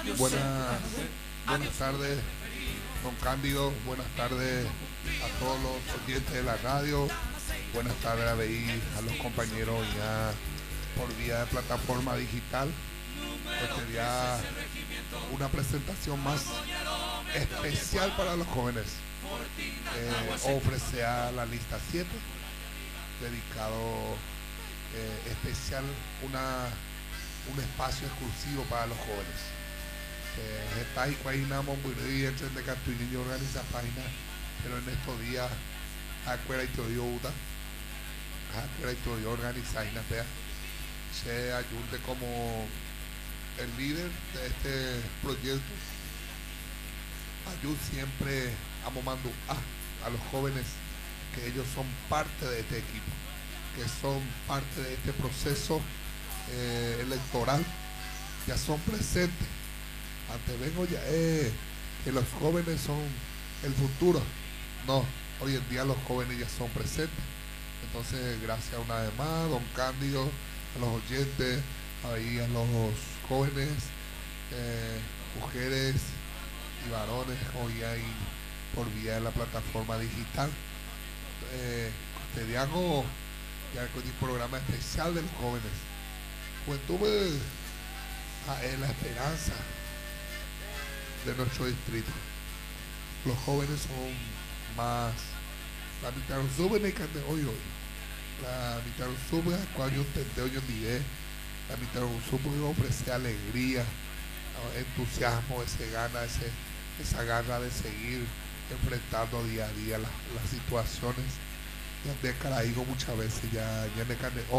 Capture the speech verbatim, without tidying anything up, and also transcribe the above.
Buenas, buenas tardes, don Cándido. Buenas tardes a todos los oyentes de la radio. Buenas tardes a, Beí, a los compañeros ya por vía de plataforma digital. Este día una presentación más especial para los jóvenes. Eh, ofrece a la lista siete, dedicado eh, especial, una, un espacio exclusivo para los jóvenes. Eh, está y cuainamos muy bien de Catuini y organiza páginas, pero en estos días acuerda y todo uta, acuerda y todo organiza y nada, se ayude como el líder de este proyecto. Ayude siempre a momando a, a los jóvenes que ellos son parte de este equipo, que son parte de este proceso eh, electoral, ya son presentes. Antes vengo ya eh, que los jóvenes son el futuro. No, hoy en día los jóvenes ya son presentes. Entonces, gracias una vez más, don Cándido, a los oyentes, ahí a los jóvenes, eh, mujeres y varones, hoy hay por vía de la plataforma digital. Eh, te hago ya con un programa especial de los jóvenes. Juventud ah, es la esperanza de nuestro distrito. Los jóvenes son más la mitad de los jóvenes que de hoy hoy la mitad de los jóvenes cuando yo entendí hoy en día la mitad de los jóvenes ofrece alegría, entusiasmo, ese gana, ese, esa gana de seguir enfrentando día a día las, las situaciones. Ya de Caraígo muchas veces ya ya me